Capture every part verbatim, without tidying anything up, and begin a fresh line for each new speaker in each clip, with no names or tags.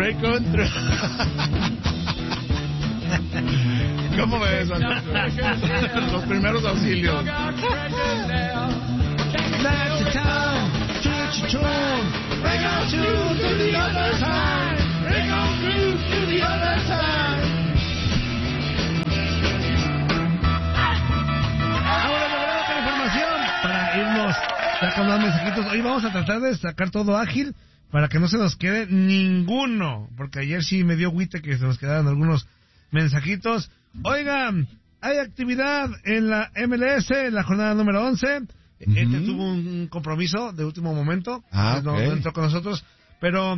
Break on through. ¿Cómo ves? Los primeros auxilios.
That's the time, choo-choo-choo. Break on through to the other side. Break on through to the other side. Ahora volvemos con información para irnos sacando los mensajitos. Hoy vamos a tratar de sacar todo ágil para que no se nos quede ninguno, porque ayer sí me dio agüite que se nos quedaron algunos mensajitos. Oigan, hay actividad en la M L S, en la jornada número once. Uh-huh. Este tuvo un compromiso de último momento,
ah,
no,
okay.
no entró con nosotros, pero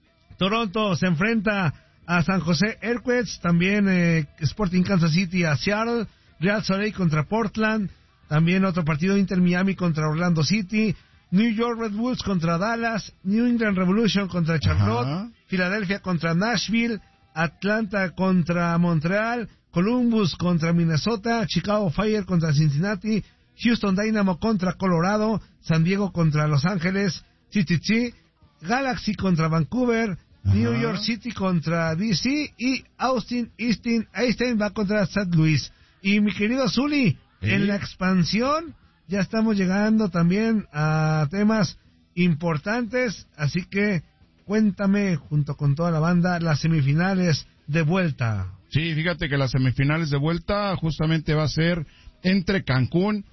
Toronto se enfrenta a San José Earthquakes, también eh, Sporting Kansas City a Seattle, Real Salt Lake contra Portland, también otro partido Inter Miami contra Orlando City, New York Red Bulls contra Dallas, New England Revolution contra Charlotte, uh-huh. Filadelfia contra Nashville, Atlanta contra Montreal, Columbus contra Minnesota, Chicago Fire contra Cincinnati, Houston Dynamo contra Colorado, San Diego contra Los Ángeles, T T T, Galaxy contra Vancouver, uh-huh. New York City contra D C y Austin Easton Einstein va contra Saint Louis. Y mi querido Zuli, ¿sí? En la expansión ya estamos llegando también a temas importantes, así que cuéntame junto con toda la banda las semifinales de vuelta.
Sí, fíjate que las semifinales de vuelta justamente va a ser entre Cancún,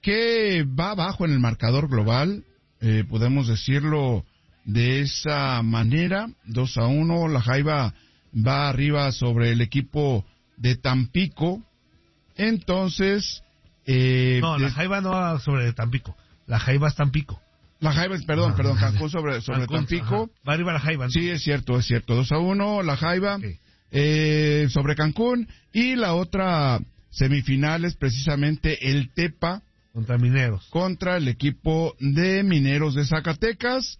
que va abajo en el marcador global, eh, podemos decirlo de esa manera, dos a uno, la Jaiba va arriba sobre el equipo de Tampico, entonces... Eh,
no, la Jaiba no va sobre Tampico, la Jaiba es Tampico.
La Jaiba, perdón, ah, perdón, Cancún sobre, sobre Cancún, Tampico.
Ajá. Va arriba la Jaiba. ¿No?
Sí, es cierto, es cierto, dos a uno, la Jaiba okay. eh, sobre Cancún, y la otra semifinal es precisamente el Tepa
contra Mineros,
contra el equipo de Mineros de Zacatecas,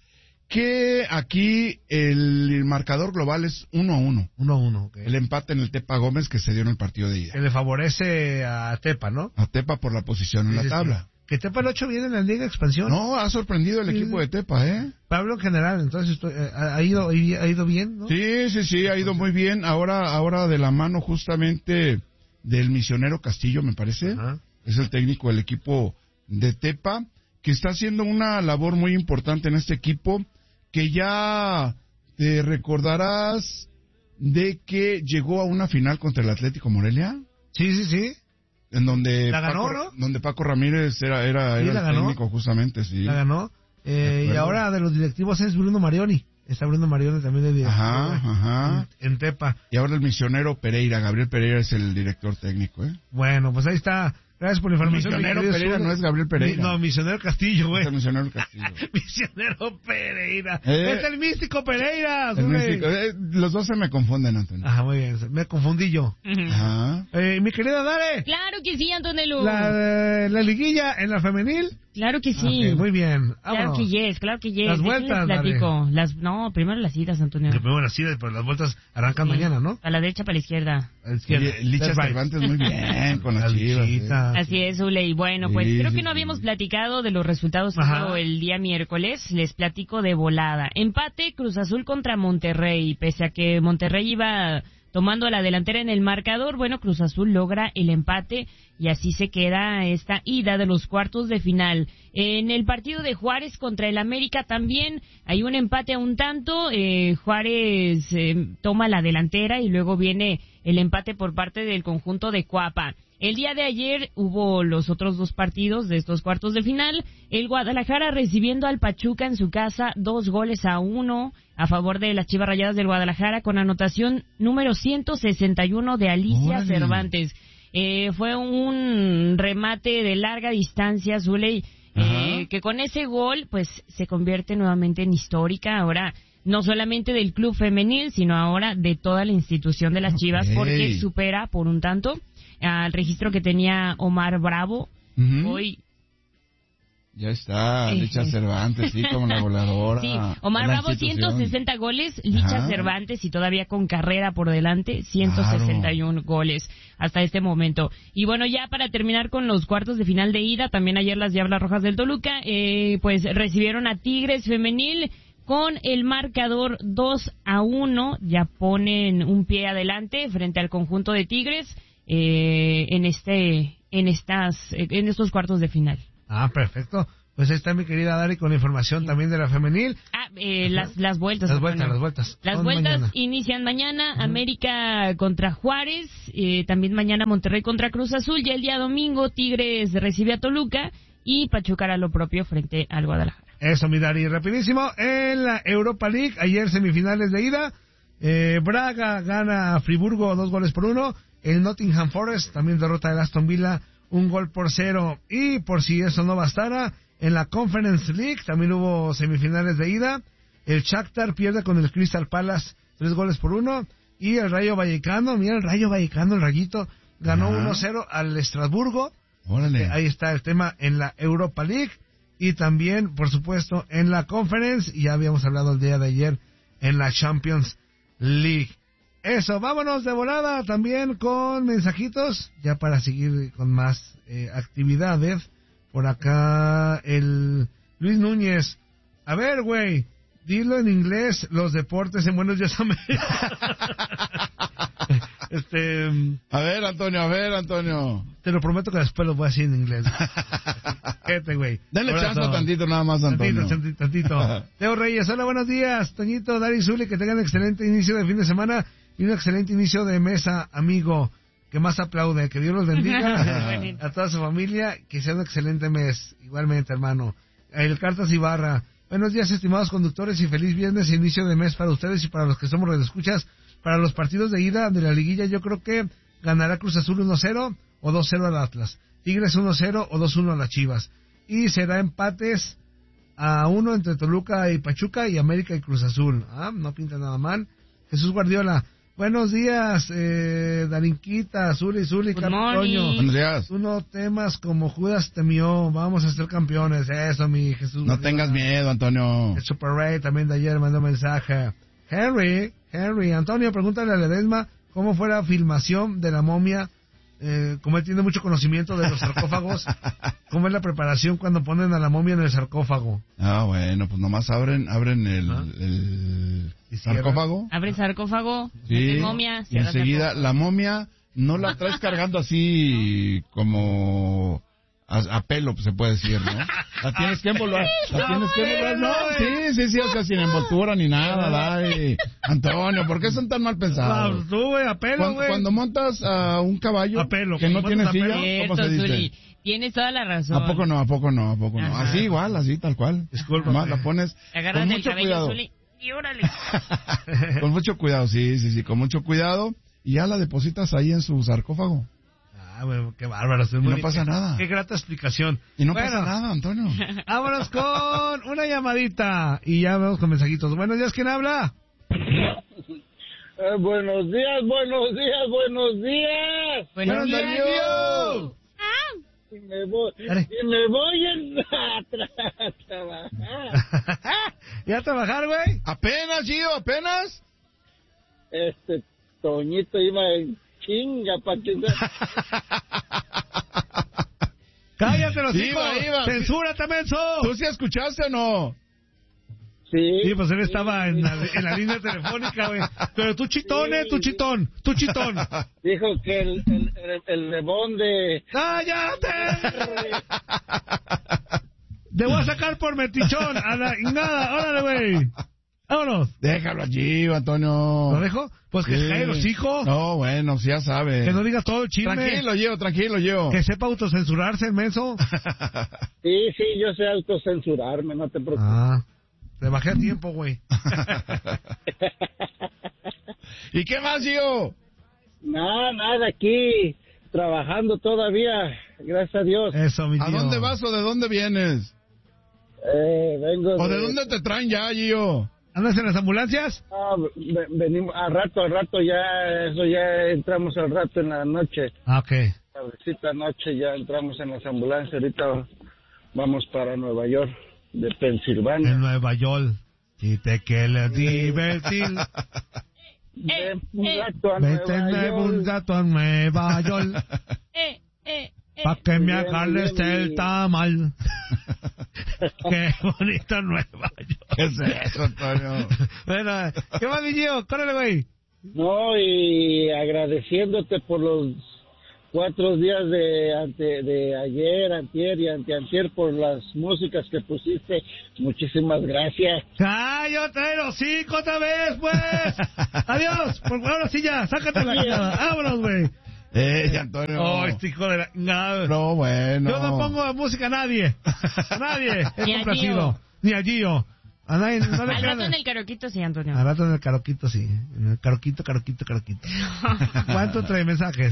que aquí el marcador global es uno a uno.
uno a uno, okay.
El empate en el Tepa Gómez que se dio en el partido de ida.
Que le favorece a Tepa, ¿no?
A Tepa por la posición en sí, la sí, tabla. Sí.
Que Tepa el ocho viene en la Liga de Expansión.
No, ha sorprendido el sí. equipo de Tepa, ¿eh?
Pablo en general, entonces estoy, eh, ha ido ha ido bien, ¿no?
Sí, sí, sí, ha ido muy bien. Ahora ahora de la mano justamente del Misionero Castillo, me parece. Ajá. Es el técnico del equipo de Tepa, que está haciendo una labor muy importante en este equipo, que ya te recordarás de que llegó a una final contra el Atlético Morelia.
Sí, sí, sí.
En donde
la ganó,
Paco,
¿no?
Donde Paco Ramírez era, era,
sí,
era el técnico, justamente, sí.
La ganó. Eh, y ahora de los directivos es Bruno Marioni. Está Bruno Marioni también de directivo.
Ajá, ajá.
En, en Tepa.
Y ahora el Misionero Pereira, Gabriel Pereira es el director técnico, ¿eh?
Bueno, pues ahí está. Gracias por la información.
Misionero Pereira no es Gabriel Pereira.
No, Misionero Castillo, güey.
Es el Misionero Castillo.
Misionero Pereira.
Eh,
es el místico Pereira.
El místico. Eh, los dos se me confunden, Antonio.
Ajá, muy bien. Me confundí yo.
Uh-huh. Ajá.
Eh, mi querida Dare.
Claro que sí, Antonelo.
La, la liguilla en la femenil.
Claro que sí.
Okay, muy bien. Vámonos.
Claro que yes, claro que yes.
Las vueltas,
les platico. Las, no, primero las idas, Antonio.
Primero las idas, pero las vueltas arrancan sí. mañana, ¿no?
A la derecha, para la izquierda.
A la izquierda.
Licha Cervantes muy bien con las chivas. ¿Eh?
Así es, Ule. Y bueno, pues
sí,
creo que
sí,
no habíamos
sí.
platicado de los resultados el día miércoles. Les platico de volada. Empate Cruz Azul contra Monterrey. Pese a que Monterrey iba tomando la delantera en el marcador, bueno, Cruz Azul logra el empate y así se queda esta ida de los cuartos de final. En el partido de Juárez contra el América también hay un empate a un tanto. Eh, Juárez eh, toma la delantera y luego viene el empate por parte del conjunto de Cuapa. El día de ayer hubo los otros dos partidos de estos cuartos de final. El Guadalajara recibiendo al Pachuca en su casa, dos goles a uno a favor de las Chivas Rayadas del Guadalajara, con anotación número ciento sesenta y uno de Alicia Órale. Cervantes. Eh, fue un remate de larga distancia, Zuley, eh, que con ese gol pues se convierte nuevamente en histórica. Ahora no solamente del club femenil, sino ahora de toda la institución de las okay. Chivas, porque supera por un tanto al registro que tenía Omar Bravo. Uh-huh. Hoy
ya está, Licha Cervantes, sí, como la goleadora.
Sí, Omar Bravo, ciento sesenta goles, Licha Ajá. Cervantes, y todavía con carrera por delante, ciento sesenta y uno claro. goles hasta este momento. Y bueno, ya para terminar con los cuartos de final de ida, también ayer las Diablas Rojas del Toluca, eh, pues recibieron a Tigres Femenil, con el marcador dos a uno, ya ponen un pie adelante frente al conjunto de Tigres eh, en este en estas en estos cuartos de final.
Ah, perfecto. Pues ahí está mi querida Dari con la información también de la femenil.
Ah, eh, las, las vueltas.
Las vueltas, las vueltas.
Las vueltas mañana. Inician mañana, uh-huh. América contra Juárez, eh, también mañana Monterrey contra Cruz Azul, y el día domingo Tigres recibe a Toluca y Pachuca hará lo propio frente al Guadalajara.
Eso, mi Dari, rapidísimo. En la Europa League, ayer semifinales de ida, eh, Braga gana a Friburgo dos goles por uno, el Nottingham Forest también derrota al Aston Villa un gol por cero, y por si eso no bastara, en la Conference League también hubo semifinales de ida. El Shakhtar pierde con el Crystal Palace tres goles por uno. Y el Rayo Vallecano, mira el Rayo Vallecano, el Rayito, ganó uno cero al Estrasburgo.
Órale.
Ahí está el tema en la Europa League. Y también, por supuesto, en la Conference. Y ya habíamos hablado el día de ayer en la Champions League. Eso, vámonos de volada también con mensajitos, ya para seguir con más eh, actividades. Por acá, el Luis Núñez. A ver, güey, dilo en inglés, los deportes en Buenos Días América. este...
A ver, Antonio, a ver, Antonio.
Te lo prometo que después lo voy a decir en inglés. Este, güey.
Dale chance tantito nada más, Antonio.
Tantito, tantito, tantito. Leo Reyes, hola, buenos días. Toñito, Dari, Zuli, que tengan excelente inicio de fin de semana y un excelente inicio de mesa, amigo. Que más aplaude, que Dios los bendiga a toda su familia, que sea un excelente mes, igualmente, hermano. El Cartas Ibarra, buenos días, estimados conductores, y feliz viernes, inicio de mes para ustedes y para los que somos radioescuchas. Para los partidos de ida de la liguilla, yo creo que ganará Cruz Azul uno cero o dos cero al Atlas, Tigres uno cero o dos uno a las Chivas, y será empates a uno entre Toluca y Pachuca y América y Cruz Azul. Ah, no pinta nada mal. Jesús Guardiola, buenos días, eh, Darinquita, Zuli, Zuli, Carlos Toño.
Buenos días.
Tú no temas como Judas temió, vamos a ser campeones. Eso, mi Jesús.
No Guardiola. Tengas miedo, Antonio.
El Super Ray también de ayer mandó mensaje. Henry, Henry, Antonio, pregúntale a Ledesma cómo fue la filmación de la momia. Eh, como él tiene mucho conocimiento de los sarcófagos, ¿cómo es la preparación cuando ponen a la momia en el sarcófago?
Ah, bueno, pues nomás abren abren el, ¿Ah? el sarcófago.
Abre el sarcófago,
sí,
momia,
y enseguida la momia no la traes cargando así como a, a pelo, se puede decir, ¿no? La tienes que envolver, la tienes que envolver, no, sí, sí, sí, o sea, sin envoltura ni nada, dai. Antonio, ¿por qué son tan mal pensados?
No, tú, güey, a pelo,
cuando,
güey.
Cuando montas a un caballo
a pelo,
que no tiene silla,
pelo,
¿cómo se dice?
Zuli, tienes toda la razón.
¿A poco no, a poco no, a poco no? Ajá. Así igual, así, tal cual.
Disculpa.
Nomás la pones con mucho
cabello,
cuidado.
Zuli, y órale.
Con mucho cuidado, sí, sí, sí, con mucho cuidado. Y ya la depositas ahí en su sarcófago.
Ah, bueno, qué bárbaro.
Y no pasa
qué,
nada.
Qué grata explicación.
Y no
bueno,
pasa nada, Antonio.
Vámonos con una llamadita. Y ya vamos con mensajitos. Buenos días, ¿quién habla?
Eh, buenos días, buenos días, buenos días.
Buenos días,
Gio.
Y me voy, y me voy a, tra- a trabajar.
¿Y a trabajar, güey?
Apenas, Gio, apenas.
Este Toñito iba en chinga para que...
Cállate los hijos.
Iba, iba.
Censúrate, menso.
¿Tú sí escuchaste o no?
Sí.
Sí, pues él estaba en la, en la línea telefónica, güey. Pero tú chitón, eh, tú chitón, tú chitón.
Dijo que el, el, el, el lebón de...
¡Cállate! Te voy a sacar por metichón. A la nada, órale, güey. Vámonos.
Déjalo allí, Antonio.
¿Lo dejo? Pues que se cae los hijos.
No, bueno, sí, ya sabe.
Que no digas todo el chisme.
Tranquilo, yo, tranquilo, yo.
Que sepa autocensurarse, el menso.
Sí, sí, yo sé autocensurarme, no te preocupes.
Ah, te bajé a tiempo, güey.
¿Y qué más, yo?
Nada, nada, aquí trabajando todavía, gracias a Dios.
Eso, mi tío.
¿A dónde vas o de dónde vienes?
Eh, vengo
¿O de dónde te traen ya, Gio?
¿Andas en las ambulancias?
Ah, venimos a rato, a rato ya, eso ya entramos al rato en la noche.
Ah, ok.
Tardecita noche ya entramos en las ambulancias, ahorita vamos para Nueva York, de Pensilvania.
En Nueva York. Y te quieres divertir.
Ven un rato a
Vete
Nueva
un
York.
rato a Nueva York.
Eh, eh, eh.
Pa' que me
Bien,
agarres
bien,
el
bien.
tamal. Qué bonito Nueva York.
¿Qué es eso, Antonio?
Bueno, ¿qué más, mi Gio? Córrele, güey.
No, y agradeciéndote por los cuatro días de ante, de ayer, antier y anteantier por las músicas que pusiste. Muchísimas gracias.
¡Cállate, los cinco otra vez, pues! ¡Adiós! Por ahora sí ya, sácate la callada. ¡Vámonos, güey!
Eh, Antonio.
Oh, este hijo de la... No,
no bueno.
Yo no pongo música a nadie. A nadie. He
Ni
complacido. Ni a Gio. A nadie. No le
Al
queda...
rato en el caroquito sí, Antonio.
Al rato en el caroquito sí. En el caroquito, caroquito, caroquito. ¿Cuánto trae mensajes?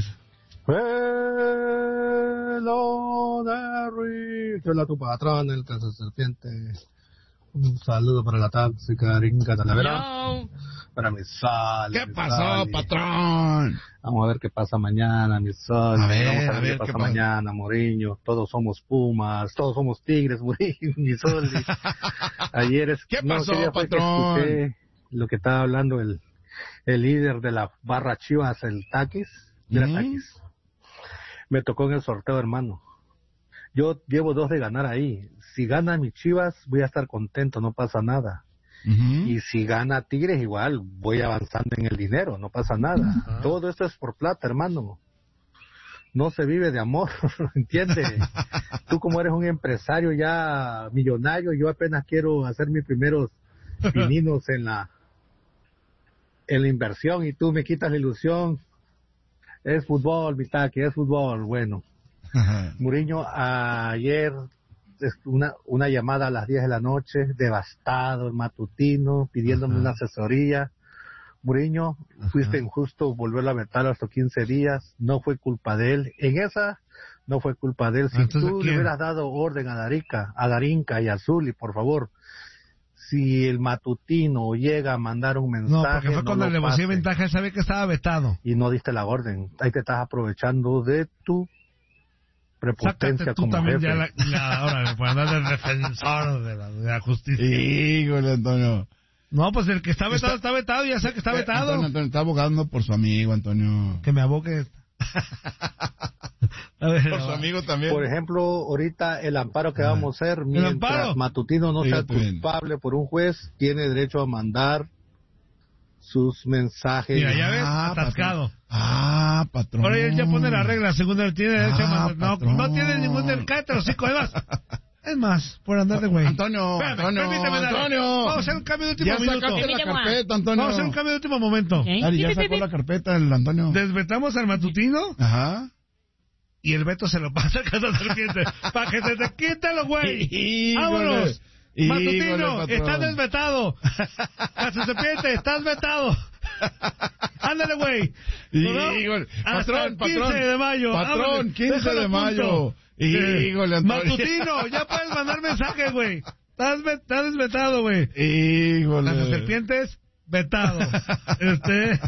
Hello, Derry. Soy la tu patrón, el caso serpiente. Un saludo para la tóxica Rinca Talavera.
No.
Para mi sal.
¿Qué
mi
pasó,
Sally.
patrón?
Vamos a ver qué pasa mañana, mi sol.
A ver,
Vamos a ver,
a ver
qué pasa
qué pasa.
mañana, Moriño. Todos somos Pumas, todos somos Tigres, Moriño, mi sol. Ayer es...
¿Qué
no,
pasó,
¿qué día fue que
patrón?
escuché lo que estaba hablando el, el líder de la barra Chivas, el Taquis. Mira,
¿Mm?
Taquis. Me tocó en el sorteo, hermano. Yo llevo dos de ganar ahí. Si gana mi Chivas, voy a estar contento, no pasa nada.
Uh-huh.
Y si gana Tigres, igual voy avanzando en el dinero, no pasa nada.
Uh-huh.
Todo esto es por plata, hermano. No se vive de amor, ¿entiendes? Tú como eres un empresario ya millonario, yo apenas quiero hacer mis primeros pininos en la, en la inversión y tú me quitas la ilusión. Es fútbol, mi Taqui, es fútbol, bueno. Muriño, ayer una una llamada a las diez de la noche, devastado, matutino, pidiéndome
Ajá.
una asesoría. Muriño, fuiste injusto volverlo a meter hasta quince días, no fue culpa de él. En esa, no fue culpa de él. Si
Entonces,
tú
¿quién?
le hubieras dado orden a Darica, a Darinka y a Zuli, por favor, si el matutino llega a mandar un mensaje...
No, porque fue
no
cuando
lo
le negocié
pase.
ventaja, él sabía que estaba vetado.
Y no diste la orden. Ahí te estás aprovechando de tu prepotencia
Sácate tú
como
también
jefe.
ya la, la ahora, por andar de defensor de la, de la justicia.
Híjole, Antonio.
No, pues el que está vetado
Está-
está, vetado, ya sé que está
Eh,
vetado.
Antonio, Antonio, está abogando por su amigo, Antonio.
Que me aboque. A ver,
Por su amigo también.
Por ejemplo, ahorita el amparo que
Ah.
vamos a hacer, mientras
amparo?
Matutino no sea
Fíjate bien.
culpable por un juez, tiene derecho a mandar sus mensajes.
Mira, ya ves,
Ah,
atascado.
patrón. Ah, patrón.
Ahora él ya pone la regla, según él tiene derecho a
Ah,
mandar. No,
patrón.
no tiene ningún del cállate, los cinco, además. Es más, por andar de güey.
Antonio,
Espérame,
Antonio,
permíteme, Dale.
Antonio.
Vamos a hacer un cambio de último
Ya
minuto.
sacaste la
Permíteme.
carpeta, Antonio.
Vamos a hacer un cambio de último momento.
¿Ok?
Ari, ya
Pi, pi,
sacó
pi.
la carpeta el Antonio.
Desvetamos al matutino
Ajá.
y el veto se lo pasa al caso serpiente. Para que se te quítelo, güey.
Híjole.
¡Vámonos!
Híjole,
Matutino,
patrón.
estás desvetado. Caso serpiente, estás vetado. Ándale, güey.
Híjole.
Hasta
Patrón,
el quince
patrón.
de mayo.
Patrón,
Ándale,
quince
déjalo
de
a
mayo.
punto.
Híjole,
Eh,
Antonio.
Matutino, ya puedes mandar mensajes, güey. Estás, ve- estás desvetado, güey.
Híjole.
Las serpientes, vetado. Este.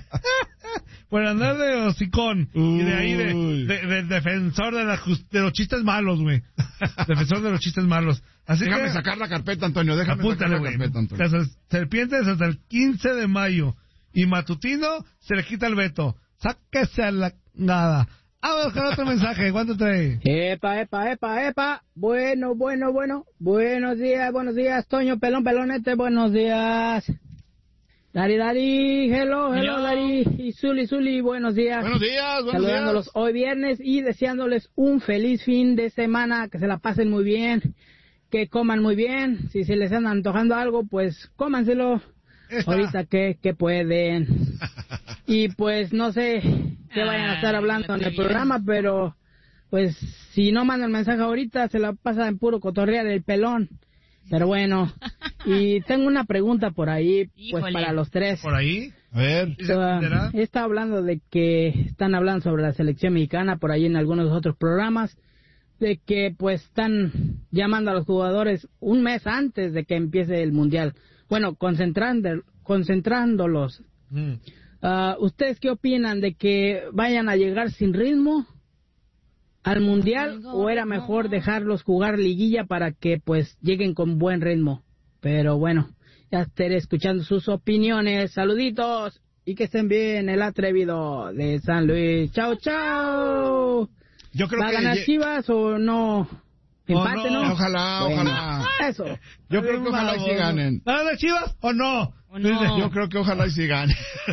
Por andar de hocicón. Y de ahí, de,
Uy.
de- del defensor de, la jus- de los chistes malos, güey. Defensor de los chistes malos. Así
Déjame
que.
sacar la carpeta, Antonio. Déjame
Apúntale,
sacar la
güey.
carpeta, Antonio.
Las serpientes hasta el quince de mayo. Y Matutino se le quita el veto. Sáquese a la nada. Vamos con otro mensaje. ¿Cuánto trae?
Epa, epa, epa, epa. Bueno, bueno, bueno. Buenos días, buenos días, Toño Pelón Pelonete. Buenos días. Dari, Dari. Hello, hello,
Hello.
Dari. Y Zuli, Zuli. Buenos días.
Buenos días, buenos
Saludándolos
días.
hoy viernes y deseándoles un feliz fin de semana. Que se la pasen muy bien. Que coman muy bien. Si se les anda antojando algo, pues cómanselo.
Esta.
Ahorita que, que pueden. Y pues no sé qué vayan a estar hablando en el programa, pero pues si no mandan mensaje ahorita se la pasa en puro cotorrear el pelón. Pero bueno, y tengo una pregunta por ahí, pues
Híjole.
para los tres.
¿Por ahí?
A ver.
¿Y se
Uh,
entenderá?
está hablando de que están hablando sobre la selección mexicana por ahí en algunos otros programas, de que pues están llamando a los jugadores un mes antes de que empiece el mundial. Bueno, concentrando, concentrándolos.
Mm.
Uh, ¿Ustedes qué opinan de que vayan a llegar sin ritmo al mundial o era mejor dejarlos jugar liguilla para que pues lleguen con buen ritmo? Pero bueno, ya estaré escuchando sus opiniones. Saluditos y que estén bien. El atrevido de San Luis. Chao, chao.
Yo creo
¿Va a
que
ganar
lle-
Chivas o no? Empate, ¿no?
Ojalá,
Bueno,
ojalá.
Eso.
Yo creo que ojalá y sí ganen.
¿Van las Chivas o no?
¿O no?
Yo creo que ojalá y sí ganen.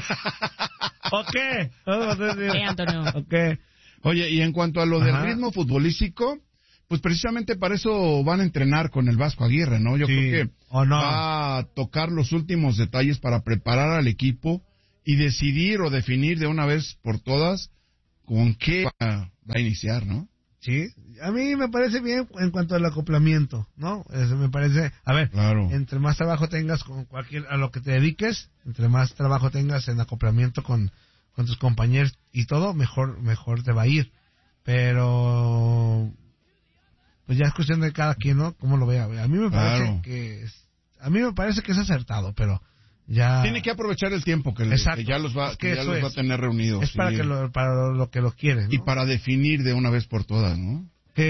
¿O qué?
Sí, Antonio.
Ok.
Oye, y en cuanto a lo del
Ajá.
ritmo futbolístico, pues precisamente para eso van a entrenar con el Vasco Aguirre, ¿no? Yo
Sí,
creo que
¿o no?
va a tocar los últimos detalles para preparar al equipo y decidir o definir de una vez por todas con qué va, va a iniciar, ¿no?
Sí, a mí me parece bien en cuanto al acoplamiento, ¿no? Eso me parece, a ver,
Claro.
entre más trabajo tengas con cualquier, a lo que te dediques, entre más trabajo tengas en acoplamiento con, con tus compañeros y todo, mejor, mejor te va a ir. Pero, pues ya es cuestión de cada quien, ¿no? Cómo lo vea. A mí me parece
Claro.
que, es, a mí me parece que es acertado, pero ya.
Tiene que aprovechar el tiempo que, le-
Exacto.
que ya los va,
Es
que
que
ya
eso
los va a
es.
tener reunidos.
Es para
sí.
que lo, para lo que lo quieren, ¿no?
Y para definir de una vez por todas, ¿no?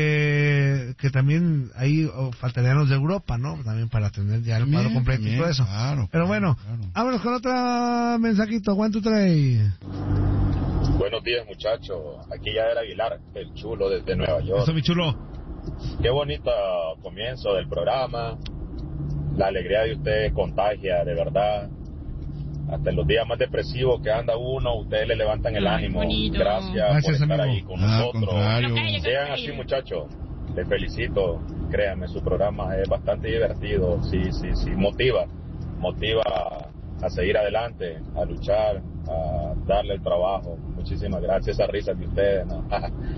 que, que también ahí oh, faltarían los de Europa, ¿no? También para tener ya el
También,
cuadro completo y
también,
todo eso.
claro,
Pero
claro,
bueno,
claro.
vámonos con otro mensajito. One, two, three.
Buenos días, muchachos. Aquí ya era Aguilar, el chulo desde Nueva York.
Eso, mi chulo.
Qué bonito comienzo del programa. La alegría de ustedes contagia, de verdad. Hasta en los días más depresivos que anda uno, ustedes le levantan el
Ay,
ánimo.
bonito.
Gracias,
Gracias,
por estar
amigo.
ahí con
Ah, al
nosotros.
contrario.
Pero cállate,
Sean
cállate.
así, muchachos. Les felicito. Créanme, su programa es bastante divertido. Sí, sí, sí. Motiva. Motiva a, a seguir adelante, a luchar, a darle el trabajo. Muchísimas gracias. Esa risa de ustedes, ¿no?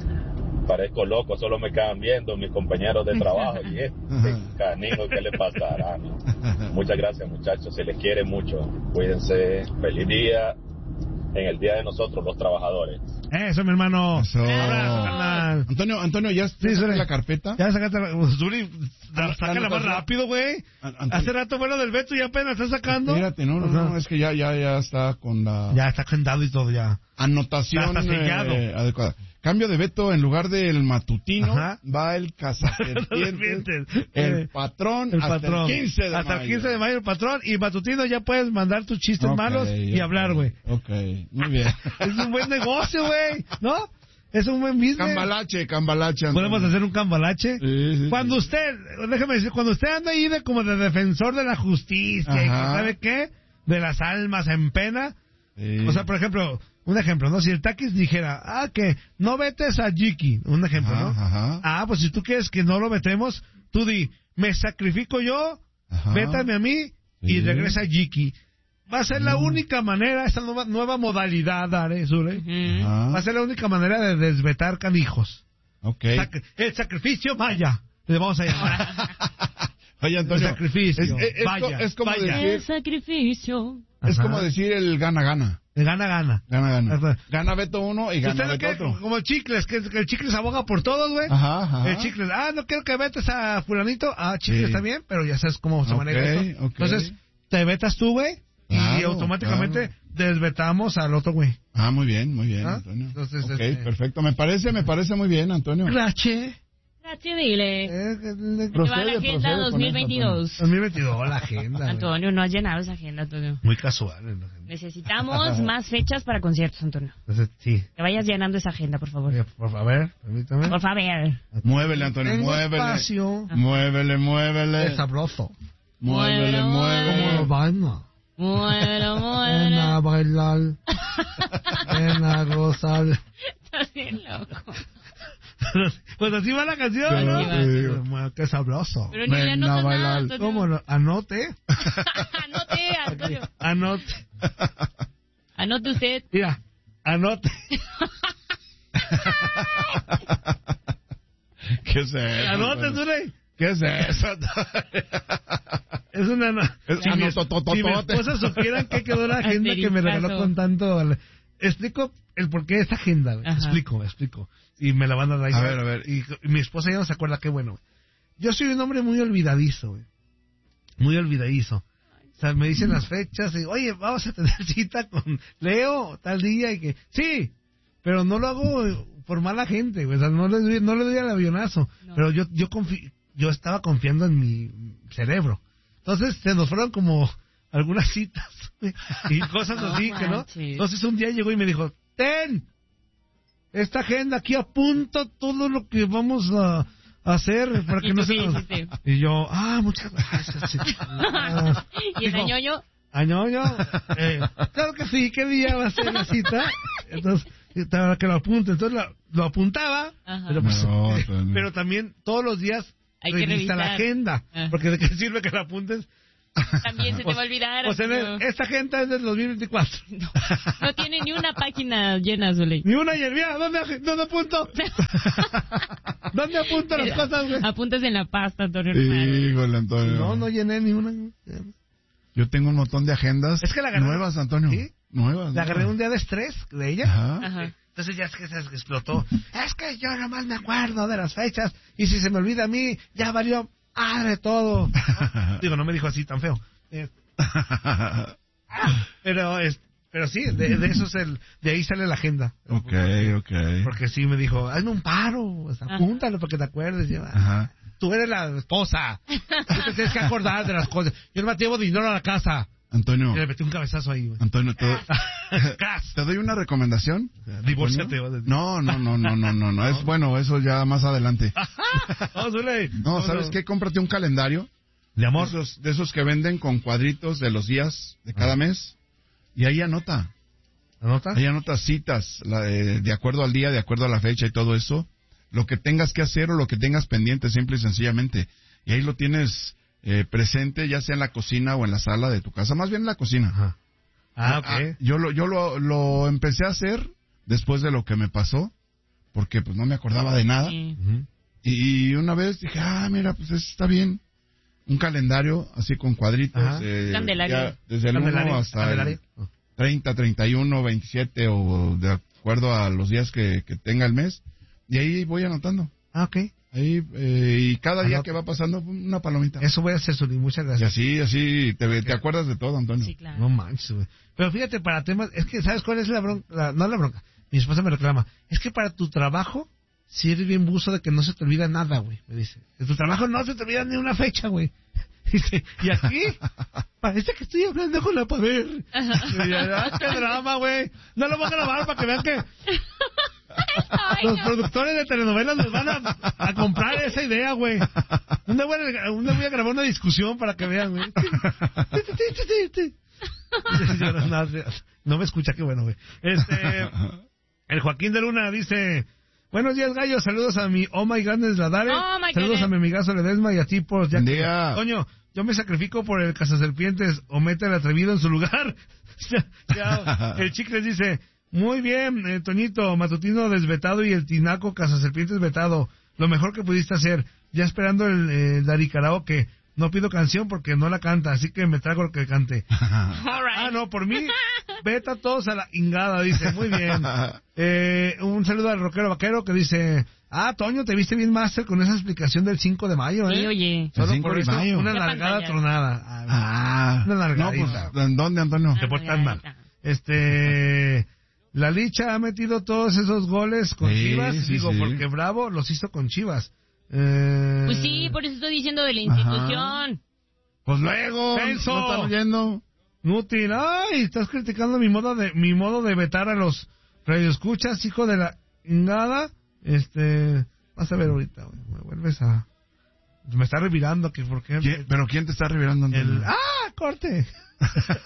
Parezco loco, solo me quedan viendo mis compañeros de trabajo. Y este canijo, ¿qué le pasará, no? Muchas gracias, muchachos. Se les quiere mucho. Cuídense. Feliz día en el día de nosotros, los trabajadores.
Eso, mi hermano.
Eso.
Abrazo, carnal.
Antonio, Antonio, ¿ya
Sí,
tienes
Zuli.
la carpeta?
Ya sacaste la... Zuli,
La- la
sácala más
anotación.
rápido, güey.
An- Antonio.
Hace rato bueno del Beto y apenas está sacando.
Espérate, no, no, no, es que ya, ya, ya está con la
Ya está agendado y todo ya.
anotación
Ya está sellado.
eh, adecuada. Cambio de Beto, en lugar del matutino,
Ajá.
va el cazaserpientes,
Serpientes.
el
Eh,
patrón,
El
hasta
patrón.
el quince de
Hasta
mayo.
el quince de mayo el patrón. Y matutino ya puedes mandar tus chistes
Ok,
malos y
ok,
hablar, güey.
Ok, muy bien.
Es un buen negocio, güey. ¿No? Es un buen business.
Cambalache, cambalache. Antonio.
Podemos hacer un cambalache.
Sí, sí,
Cuando
sí.
usted, déjame decir, cuando usted anda ahí de como de defensor de la justicia y que
Ajá.
sabe qué, de las almas en pena.
Sí.
O sea, por ejemplo, un ejemplo, ¿no? Si el Taquis dijera, ah, que no vetes a Jiki, un ejemplo,
Ajá,
¿no?
ajá.
Ah, pues si tú quieres que no lo metemos, tú di, me sacrifico yo,
Ajá.
vétame a mí y
Sí.
regresa Jiki. Va a ser la única manera, esta nueva, nueva modalidad, Dare, Zule,
Ujú.
Ajá.
va a ser la única manera de desvetar canijos.
Ok.
Sac- el sacrificio maya, le vamos a llamar.
Oye, Antonio.
El sacrificio.
Es, es- es
Vaya,
co- es como
vaya.
decir,
El sacrificio.
es
Ajá.
como decir el gana-gana.
De gana, gana.
Gana, gana.
Ajá.
Gana Beto uno y
Si
gana
usted no
Beto
quiere,
otro.
como el Chicles, que, que el Chicles aboga por todos, güey.
Ajá, ajá.
El Chicles, ah, no quiero que vetes a fulanito. Ah, Chicles
Sí.
está bien, pero ya sabes cómo se
Ok,
maneja esto.
ok.
Entonces, te vetas tú, güey, y
Claro,
automáticamente desvetamos al otro, güey.
Ah, muy bien, muy bien,
¿Ah?
Antonio.
Entonces,
ok,
este-
perfecto. Me parece, me parece muy bien, Antonio.
Grache.
Gracias, dile.
Eh,
¿Qué va la
Procede,
agenda
procede con
dos mil veintidós?
dos mil veintidós, la agenda. güey.
Antonio, no has llenado esa agenda, Antonio.
Muy casual. ¿eh? la agenda.
Necesitamos más fechas para conciertos, Antonio.
Entonces, sí.
Que vayas llenando esa agenda, por favor.
Oye, por favor, a ver, permítame.
Por favor.
Muévele, Antonio,
Tengo
muévele.
espacio.
Muévele, muévele.
Es sabroso.
Muévele,
Muévelo,
muévele.
Como lo baila.
Muévelo,
Ven a
muévelo.
bailar. Ven a gozar.
Estás bien loco.
Pues así va la canción,
Sí,
¿no?
sí.
Bueno, qué sabroso.
Pero ni le
Ven a
anotas
bailar.
nada, Antonio.
¿Cómo no? Anote.
Anote, Antonio.
Anote.
Anote usted.
Mira, anote.
¿Qué es eso?
Anote,
Antonio?
Zure.
¿Qué es eso?
Es una... no-
Es
si, mi,
anototototote.
si mi esposa supieran que quedó la agenda que me regaló
Asteriscazo.
con tanto... Explico el porqué de esta agenda, güey.
Ajá.
Explico, explico. Y me la van a dar.
A ver, a ver.
Y, y mi esposa ya no se acuerda, qué bueno. Güey. Yo soy un hombre muy olvidadizo, güey. Muy olvidadizo. O sea, me dicen las fechas y, oye, vamos a tener cita con Leo tal día y que... Sí, pero no lo hago por mala gente, güey. O sea, no le doy, no le doy al avionazo.
No.
Pero yo yo confi- yo estaba confiando en mi cerebro. Entonces se nos fueron como algunas citas güey, y cosas
No
así, que no.
manches.
Entonces un día llegó y me dijo, ten, esta agenda aquí apunta todo lo que vamos a, hacer para que
¿Y
no
tú
se
qué
nos...
dijiste?
Y yo, ah, muchas gracias. Ah,
¿Y el
dijo,
ñoño?
¿A ñoño? Eh, claro que sí, ¿qué día va a ser la cita? Entonces, para que lo apunte. Entonces lo, lo apuntaba, pero, pues,
No,
eh,
no.
pero también todos los días
Hay que
revisa la
revisar.
agenda.
Ajá.
Porque ¿de qué sirve que la apuntes?
También se te va a olvidar.
O sea,
Antonio.
esta agenda es del dos mil veinticuatro.
No, no tiene ni una página llena, Zuley.
Ni una ayer, mira, ¿dónde, ¿dónde apunto? ¿Dónde apunto las cosas, güey?
Apuntas en la pasta, Antonio.
Híjole, Antonio.
No, no llené ni una.
Yo tengo un montón de agendas
Es que la agarré-
nuevas, Antonio.
¿Sí?
Nuevas.
La agarré
nuevas.
un día de estrés de ella.
Ajá.
Ajá.
Entonces ya es que se explotó. Es que yo nomás me acuerdo de las fechas. Y si se me olvida a mí, ya valió madre todo. Digo, no me dijo así tan feo. Eh, pero es, pero sí, de, de eso es el, de ahí sale la agenda.
Ok, ok.
Porque sí me dijo, hazme un paro, o sea, apúntalo para que te acuerdes. Lleva.
Ajá.
Tú eres la esposa. Tú te tienes que acordar de las cosas. Yo no me llevo dinero a la casa.
Antonio,
Y le metí un cabezazo ahí, güey.
Antonio, te,
Cras.
te doy una recomendación.
Divórciate.
Antonio. No, no, no, no, no, no, no. Es bueno, eso ya más adelante.
Vamos, Zuley.
No, ¿sabes qué? Cómprate un calendario.
De
De
amor.
esos, de esos que venden con cuadritos de los días de cada mes. Y ahí anota.
¿Anota?
Ahí anota citas, la, eh, de acuerdo al día, de acuerdo a la fecha y todo eso. Lo que tengas que hacer o lo que tengas pendiente, simple y sencillamente. Y ahí lo tienes eh, presente, ya sea en la cocina o en la sala de tu casa. Más bien en la cocina.
Ajá. Ah, ok.
Ah, yo lo, yo lo, lo empecé a hacer después de lo que me pasó. Porque pues no me acordaba de nada.
Sí.
Ujú.
Y una vez dije, ah, mira, pues eso está bien. Un calendario así con cuadritos.
Ajá.
eh,
Candelario.
ya desde el
Candelario,
uno hasta
Candelario.
el treinta, treinta y uno, veintisiete o de acuerdo a los días que, que tenga el mes. Y ahí voy anotando.
Ah, ok.
Ahí, eh, y cada día
Anota.
que va pasando, una palomita.
Eso voy a hacer, Zuli. Muchas
Y
gracias.
así, así, te, te acuerdas de todo, Antonio.
Sí, claro.
No manches, güey. Pero fíjate, para temas... Es que, ¿sabes cuál es la bronca? La- no la bronca. Mi esposa me reclama. Es que para tu trabajo, si eres bien buzo de que no se te olvida nada, güey. Me dice. De tu trabajo no se te olvida ni una fecha, güey. Dice, y aquí parece que estoy hablando con la pared. Y yo, ah, qué drama, güey. No lo voy a grabar para que vean que
Ay,
los
no.
productores de telenovelas nos van a, a comprar esa idea, güey. Un día voy a, un día voy a grabar una discusión para que vean, güey. No, no me escucha, qué bueno, güey. Este, el Joaquín de Luna dice... Buenos días, gallos. Saludos a mi Oh My Goodness Ladare.
Oh, my
Saludos
goodness.
a mi amigazo Ledesma y a ti, por ya
Buen
que-
día.
Coño, yo me sacrifico por el cazaserpientes o mete el atrevido en su lugar. Ya, el Chicles dice, muy bien, eh, Toñito, Matutino desvetado y el Tinaco cazaserpientes vetado. Lo mejor que pudiste hacer. Ya esperando el, eh, Dari Karaoke. No pido canción porque no la canta, así que me trago lo que cante.
All right.
Ah, no, por mí, vete a todos a la ingada, dice, muy bien. Eh, un saludo al rockero vaquero que dice, ah, Toño, te viste bien máster con esa explicación del cinco de mayo, ¿eh?
Sí, oye.
Solo
El cinco
por
de
eso,
mayo.
una
La
largada
pantalla.
tronada.
Ah,
Una
no,
largadita.
pues, ¿en dónde, Antonio?
Te portas mal. Este, la Licha ha metido todos esos goles con
Sí,
Chivas,
sí,
digo,
sí.
porque Bravo los hizo con Chivas. Eh,
Pues sí, por eso estoy diciendo de la institución.
Pues luego,
Celso.
no están oyendo.
Inútil. Ay, estás criticando mi modo de mi modo de vetar a los radioescuchas, hijo de la ingada. Este, vas a ver ahorita, güey. Me vuelves a... Me está revirando que por qué...
¿Quién- ¿Pero quién te está revelando, Antonio?
El... ¡Ah, corte!